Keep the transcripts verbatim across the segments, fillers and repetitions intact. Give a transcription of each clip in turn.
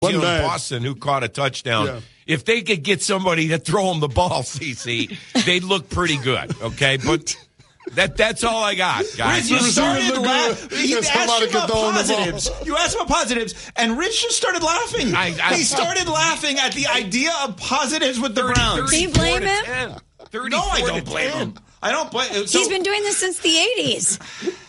Jalen Boston, who caught a touchdown. Yeah. If they could get somebody to throw him the ball, C C, they'd look pretty good, okay? But that that's all I got, guys. Rich, you started laughing. He asked you about positives. You asked about positives, and Rich just started laughing. I, I, he started laughing at the idea of positives with the Browns. Do you blame him? No, I don't blame him. I don't blame. So, he's been doing this since the eighties.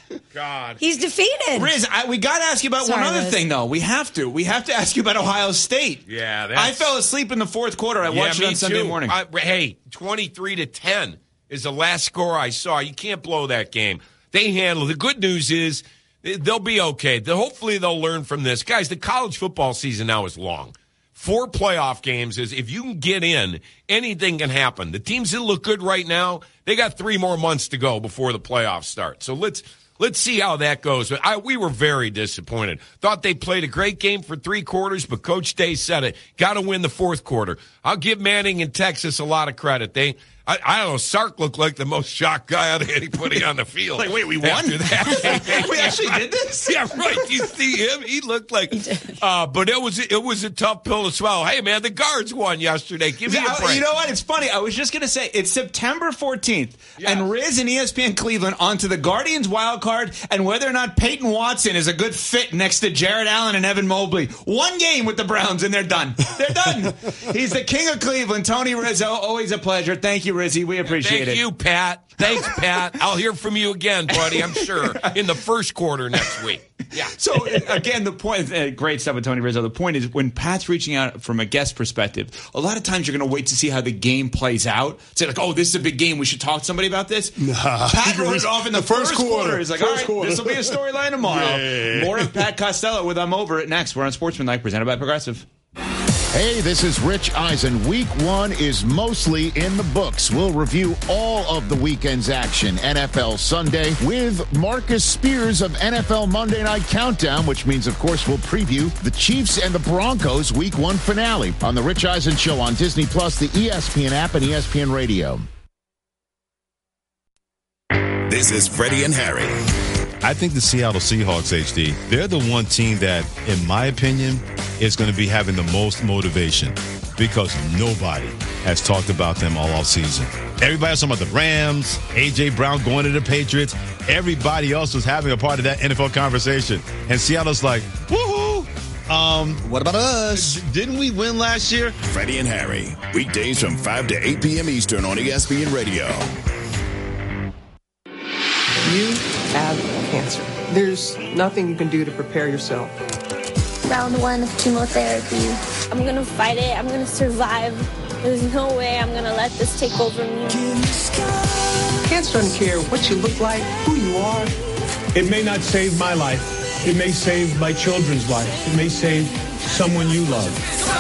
God, he's defeated. Riz, I, we got to ask you about Sorry, one other Liz. thing, though. We have to. We have to ask you about Ohio State. Yeah, that's... I fell asleep in the fourth quarter. I yeah, watched it on Sunday too. morning. I, hey, twenty-three to ten is the last score I saw. You can't blow that game. They handle it. The good news is they'll be okay. They'll, hopefully they'll learn from this. Guys, the college football season now is long. Four playoff games is if you can get in, anything can happen. The teams that look good right now, they got three more months to go before the playoffs start. So let's let's see how that goes. I, we were very disappointed. Thought they played a great game for three quarters, but Coach Day said it. Got to win the fourth quarter. I'll give Manning and Texas a lot of credit. They I, I don't know, Sark looked like the most shocked guy out of anybody on the field. Like, wait, we won? After that. We actually did this? Yeah, right. You see him? He looked like, uh, but it was it was a tough pill to swallow. Hey, man, the Guards won yesterday. Give me a break. You know what? It's funny. I was just going to say, it's September fourteenth, yes. and Riz and E S P N Cleveland onto the Guardians wild card and whether or not Peyton Watson is a good fit next to Jared Allen and Evan Mobley. One game with the Browns, and they're done. They're done. He's the king of Cleveland. Tony Rizzo, always a pleasure. Thank you, Rizzy. We appreciate Thank it. Thank you, Pat. Thanks, Pat. I'll hear from you again, buddy, I'm sure, in the first quarter next week. Yeah. So, again, the point, uh, great stuff with Tony Rizzo. The point is when Pat's reaching out from a guest perspective, a lot of times you're going to wait to see how the game plays out. Say, like, oh, this is a big game. We should talk to somebody about this. Nah. Pat runs off in the, the first, first quarter. quarter. He's like, first all right, this will be a storyline tomorrow. Yeah. More of Pat Costello with I'm Over It next. We're on Sportsmanlike, presented by Progressive. Hey, this is Rich Eisen. Week one is mostly in the books. We'll review all of the weekend's action. N F L Sunday with Marcus Spears of N F L Monday Night Countdown, which means, of course, we'll preview the Chiefs and the Broncos Week one finale on The Rich Eisen Show on Disney Plus, the E S P N app, and E S P N Radio. This is Freddie and Harry. I think the Seattle Seahawks, H D, they're the one team that, in my opinion, is going to be having the most motivation because nobody has talked about them all offseason. Everybody else talking about the Rams, A J. Brown going to the Patriots. Everybody else was having a part of that N F L conversation. And Seattle's like, woohoo! Um, what about us? Didn't we win last year? Freddie and Harry, weekdays from five to eight p.m. Eastern on E S P N Radio. You have cancer. There's nothing you can do to prepare yourself. Round one of chemotherapy. I'm gonna fight it. I'm gonna survive. There's no way I'm gonna let this take over me. Cancer doesn't care what you look like, who you are. It may not save my life. It may save my children's life. It may save someone you love.